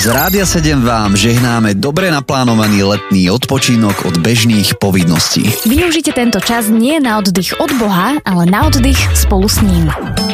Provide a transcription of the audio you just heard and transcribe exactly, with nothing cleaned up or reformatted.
Z Rádia sedem vám žehnáme dobre naplánovaný letný odpočinok od bežných povinností. Využite tento čas nie na oddych od Boha, ale na oddych spolu s ním.